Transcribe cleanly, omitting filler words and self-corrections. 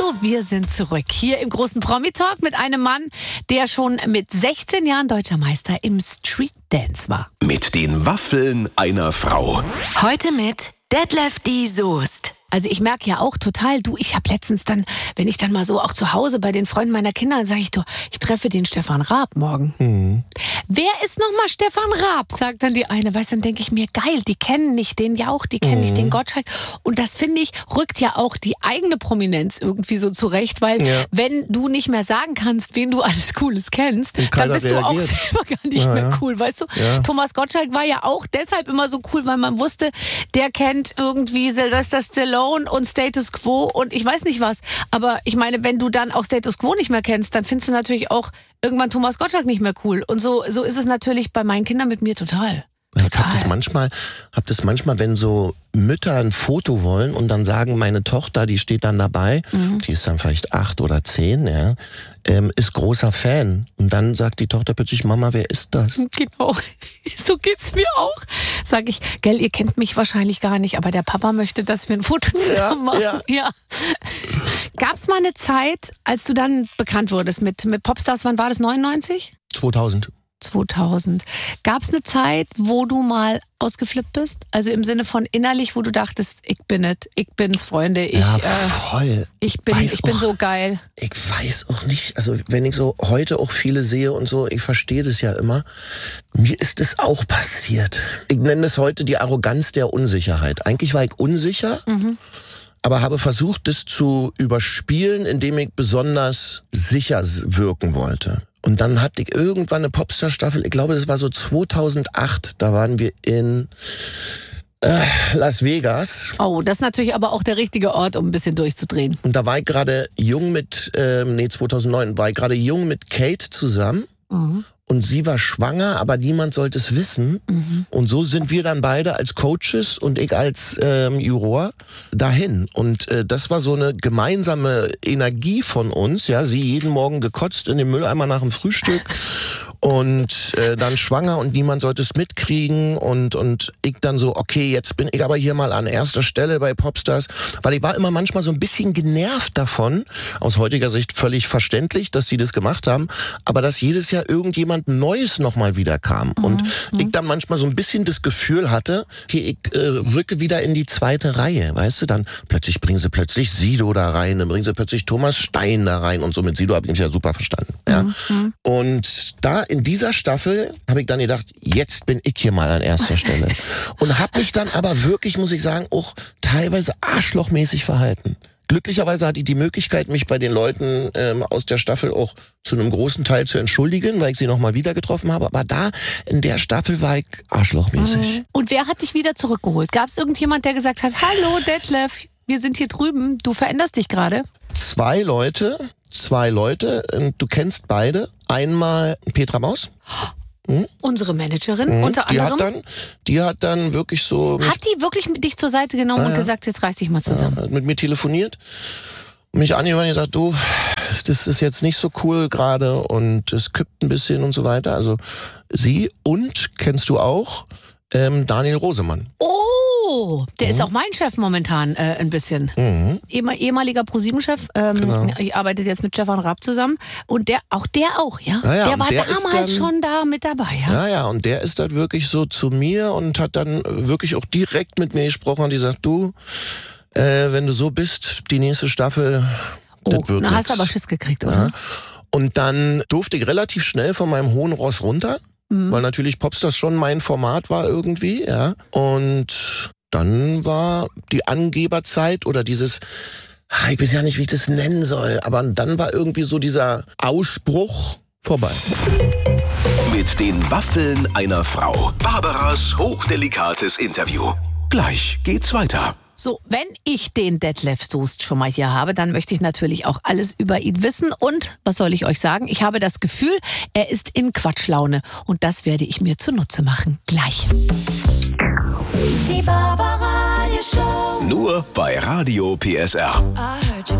So, wir sind zurück hier im großen Promi-Talk mit einem Mann, der schon mit 16 Jahren deutscher Meister im Street-Dance war. Mit den Waffeln einer Frau. Heute mit Detlef D. Soest. Also ich merke ja auch total, ich habe letztens dann, wenn ich dann mal so auch zu Hause bei den Freunden meiner Kinder, dann sage ich, ich treffe den Stefan Raab morgen. Mhm. Wer ist nochmal Stefan Raab, sagt dann die eine. Weißt du, dann denke ich mir, geil, die kennen nicht den Jauch, die kennen nicht den Gottschalk. Und das, finde ich, rückt ja auch die eigene Prominenz irgendwie so zurecht, weil wenn du nicht mehr sagen kannst, wen du alles Cooles kennst, dann bist du auch selber gar nicht mehr cool, weißt du? Ja. Thomas Gottschalk war ja auch deshalb immer so cool, weil man wusste, der kennt irgendwie Sylvester Stallone und Status Quo und ich weiß nicht was. Aber ich meine, wenn du dann auch Status Quo nicht mehr kennst, dann findest du natürlich auch irgendwann Thomas Gottschalk nicht mehr cool. Und so ist es natürlich bei meinen Kindern mit mir total. Ich hab das manchmal, wenn so Mütter ein Foto wollen und dann sagen, meine Tochter, die steht dann dabei, die ist dann vielleicht 8 oder 10, ja, ist großer Fan. Und dann sagt die Tochter plötzlich, Mama, wer ist das? Genau, so geht's mir auch. Sag ich, gell, ihr kennt mich wahrscheinlich gar nicht, aber der Papa möchte, dass wir ein Foto zusammen machen. Ja. Gab's mal eine Zeit, als du dann bekannt wurdest mit Popstars, wann war das, 99? 2000. Gab es eine Zeit, wo du mal ausgeflippt bist? Also im Sinne von innerlich, wo du dachtest, ich bin's, Freunde. Voll. Ich bin so geil. Ich weiß auch nicht, also wenn ich so heute auch viele sehe und so, ich verstehe das ja immer. Mir ist es auch passiert. Ich nenne es heute die Arroganz der Unsicherheit. Eigentlich war ich unsicher, aber habe versucht, das zu überspielen, indem ich besonders sicher wirken wollte. Und dann hatte ich irgendwann eine Popstar-Staffel, ich glaube, das war so 2008, da waren wir in Las Vegas. Oh, das ist natürlich aber auch der richtige Ort, um ein bisschen durchzudrehen. Und da war ich gerade jung 2009, war ich gerade jung mit Kate zusammen. Und sie war schwanger, aber niemand sollte es wissen. Und so sind wir dann beide als Coaches und ich als Juror dahin. Und das war so eine gemeinsame Energie von uns. Ja, sie jeden Morgen gekotzt in den Mülleimer nach dem Frühstück. Und dann schwanger und niemand sollte es mitkriegen und ich dann so, okay, jetzt bin ich aber hier mal an erster Stelle bei Popstars, weil ich war immer manchmal so ein bisschen genervt davon, aus heutiger Sicht völlig verständlich, dass sie das gemacht haben, aber dass jedes Jahr irgendjemand Neues nochmal wieder kam und ich dann manchmal so ein bisschen das Gefühl hatte, okay, ich rücke wieder in die zweite Reihe, weißt du, dann bringen sie plötzlich Sido da rein, dann bringen sie plötzlich Thomas Stein da rein und so, mit Sido habe ich mich ja super verstanden, ja. Und da in dieser Staffel habe ich dann gedacht, jetzt bin ich hier mal an erster Stelle. Und habe mich dann aber wirklich, muss ich sagen, auch teilweise arschlochmäßig verhalten. Glücklicherweise hatte ich die Möglichkeit, mich bei den Leuten aus der Staffel auch zu einem großen Teil zu entschuldigen, weil ich sie nochmal wieder getroffen habe. Aber da, in der Staffel, war ich arschlochmäßig. Und wer hat dich wieder zurückgeholt? Gab es irgendjemand, der gesagt hat, hallo Detlef, wir sind hier drüben, du veränderst dich gerade? Zwei Leute, du kennst beide. Einmal Petra Maus. Unsere Managerin unter anderem. Die hat dann wirklich so... Hat die wirklich dich zur Seite genommen und gesagt, jetzt reiß dich mal zusammen? Hat mit mir telefoniert, mich angehört und gesagt, du, das ist jetzt nicht so cool gerade und es kippt ein bisschen und so weiter. Also sie und, kennst du auch, Daniel Rosemann. Oh, der ist auch mein Chef momentan ein bisschen. Ehemaliger ProSieben-Chef, arbeitet jetzt mit Stefan Raab zusammen. Und der auch, ja? Der war damals schon da mit dabei, ja? Ja, und der ist dann wirklich so zu mir und hat dann wirklich auch direkt mit mir gesprochen und die sagt, du, wenn du so bist, die nächste Staffel, das wird nix. Hast du aber Schiss gekriegt, oder? Ja. Und dann durfte ich relativ schnell von meinem hohen Ross runter. Weil natürlich Popstars schon mein Format war irgendwie, ja. Und dann war die Angeberzeit oder dieses, ich weiß ja nicht, wie ich das nennen soll, aber dann war irgendwie so dieser Ausbruch vorbei. Mit den Waffeln einer Frau. Barbaras hochdelikates Interview. Gleich geht's weiter. So, wenn ich den Detlef Soest schon mal hier habe, dann möchte ich natürlich auch alles über ihn wissen. Und, was soll ich euch sagen? Ich habe das Gefühl, er ist in Quatschlaune. Und das werde ich mir zunutze machen. Gleich. Die Barbara Radio Show. Nur bei Radio PSR. I heard you